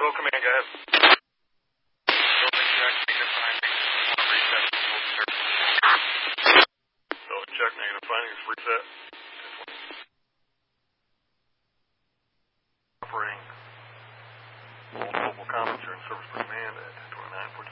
Roll command, go ahead. Building check, negative findings. Reset. Building check, negative findings. Reset. Operating multiple comments during service per command at 29.2